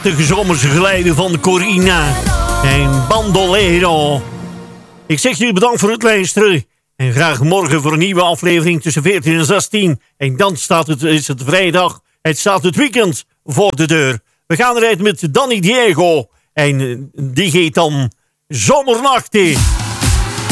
prachtige zomerse geluiden van Corina en Bandolero. Ik zeg jullie bedankt voor het luisteren. En graag morgen voor een nieuwe aflevering tussen 14 en 16. En dan is het vrijdag. Het staat het weekend voor de deur. We gaan eruit met Danny Diego. En die geeft dan Zomernachten.